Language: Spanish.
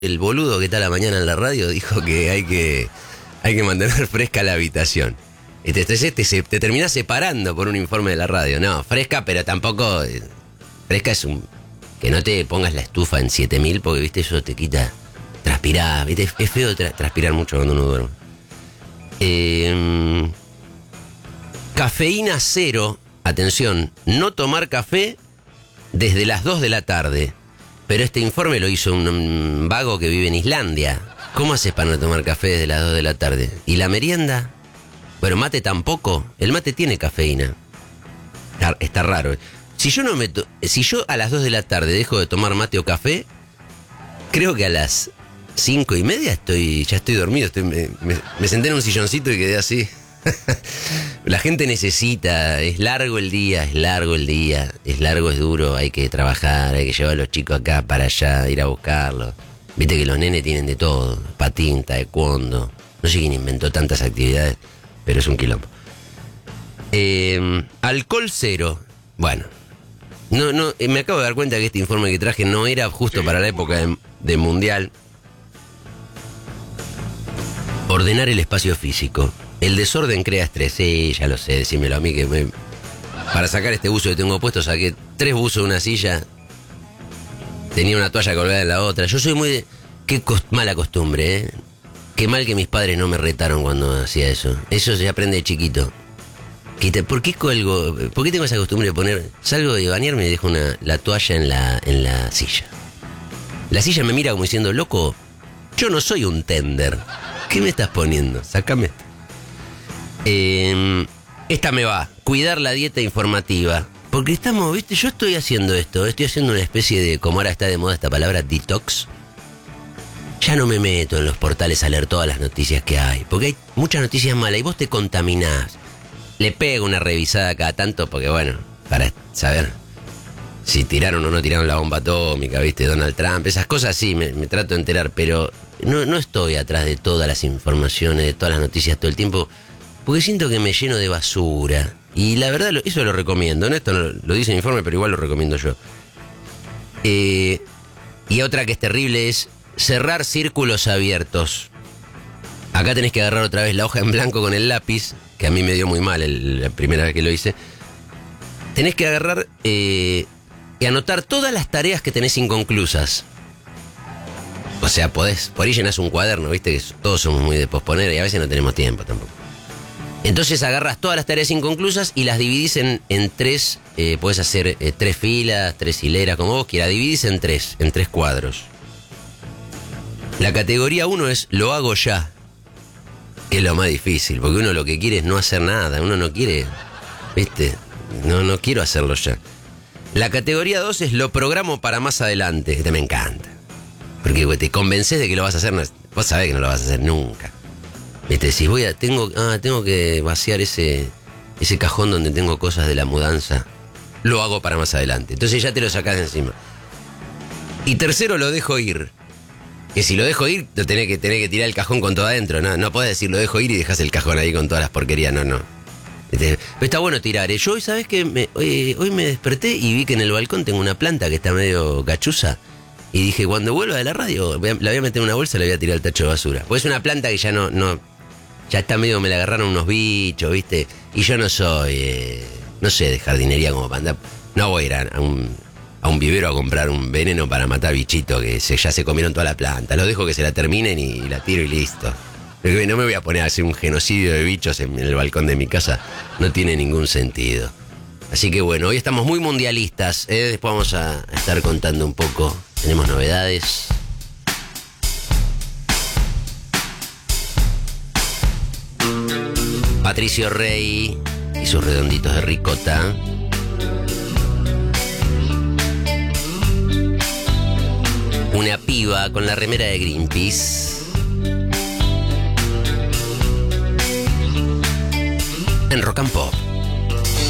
el boludo que está a la mañana en la radio dijo que hay que mantener fresca la habitación. Entonces te terminás separando por un informe de la radio. No, fresca, pero tampoco... fresca es que no te pongas la estufa en 7000 porque, viste, eso te quita... transpirar, viste, es feo transpirar mucho cuando uno duerme. Cafeína cero, atención, no tomar café desde las 2 de la tarde. Pero este informe lo hizo un vago que vive en Islandia. ¿Cómo haces para no tomar café desde las 2 de la tarde? ¿Y la merienda? Bueno, mate tampoco. El mate tiene cafeína. Está raro. Si yo a las 2 de la tarde dejo de tomar mate o café, creo que a las 5:30 ya estoy dormido. Me senté en un silloncito y quedé así. La gente necesita, es largo, es duro, hay que trabajar, hay que llevar a los chicos acá para allá, ir a buscarlos. Viste que los nenes tienen de todo, patín, taekwondo, no sé quién inventó tantas actividades, pero es un quilombo. Alcohol cero, bueno, no, me acabo de dar cuenta que este informe que traje no era justo para la época de mundial. Ordenar el espacio físico. El desorden crea estrés. Sí, ya lo sé, decímelo a mí que para sacar este buzo que tengo puesto saqué 3 buzos de una silla. Tenía una toalla colgada en la otra. Yo soy muy de... Qué mala costumbre, ¿eh? Qué mal que mis padres no me retaron cuando hacía eso. Eso se aprende de chiquito. ¿Por qué tengo esa costumbre de poner... Salgo de bañarme y dejo la toalla en la silla? La silla me mira como diciendo, loco, yo no soy un tender. ¿Qué me estás poniendo? Sácame esto. Esta me va. Cuidar la dieta informativa. Porque estamos, viste, yo estoy haciendo esto. Estoy haciendo una especie de, como ahora está de moda esta palabra, detox. Ya no me meto en los portales a leer todas las noticias que hay. Porque hay muchas noticias malas y vos te contaminás. Le pego una revisada cada tanto porque, bueno, para saber si tiraron o no tiraron la bomba atómica, viste, Donald Trump. Esas cosas sí, me trato de enterar. Pero no estoy atrás de todas las informaciones, de todas las noticias todo el tiempo. Porque siento que me lleno de basura. Y la verdad, eso lo recomiendo. ¿No? Esto lo dice el informe, pero igual lo recomiendo yo. Y otra que es terrible es cerrar círculos abiertos. Acá tenés que agarrar otra vez la hoja en blanco con el lápiz, que a mí me dio muy mal la primera vez que lo hice. Tenés que agarrar y anotar todas las tareas que tenés inconclusas. O sea, por ahí llenás un cuaderno, viste que todos somos muy de posponer y a veces no tenemos tiempo tampoco. Entonces agarras todas las tareas inconclusas y las dividís en 3, podés hacer 3 filas, 3 hileras, como vos quieras, dividís en 3 cuadros. La categoría 1 es lo hago ya, que es lo más difícil, porque uno lo que quiere es no hacer nada, uno no quiere, viste, no quiero hacerlo ya. La categoría 2 es lo programo para más adelante, este me encanta, porque te convences de que lo vas a hacer, vos sabés que no lo vas a hacer nunca. Viste, decís, tengo que vaciar ese cajón donde tengo cosas de la mudanza. Lo hago para más adelante. Entonces ya te lo sacás de encima. Y tercero, lo dejo ir. Que si lo dejo ir, tenés que tirar el cajón con todo adentro. No podés decir lo dejo ir y dejás el cajón ahí con todas las porquerías. No. Pero está bueno tirar. Yo hoy, ¿sabés qué? Hoy me desperté y vi que en el balcón tengo una planta que está medio cachuza. Y dije, cuando vuelva de la radio, la voy a meter en una bolsa y la voy a tirar al tacho de basura. Pues es una planta que ya ya está medio, me la agarraron unos bichos, ¿viste? Y yo no soy, no sé, de jardinería como para andar. No voy a ir a un vivero a comprar un veneno para matar bichitos que ya se comieron toda la planta. Los dejo que se la terminen y la tiro y listo. Porque no me voy a poner a hacer un genocidio de bichos en el balcón de mi casa. No tiene ningún sentido. Así que bueno, hoy estamos muy mundialistas. Después vamos a estar contando un poco. Tenemos novedades. Patricio Rey y sus redonditos de ricota. Una piba con la remera de Greenpeace. En Rock and Pop.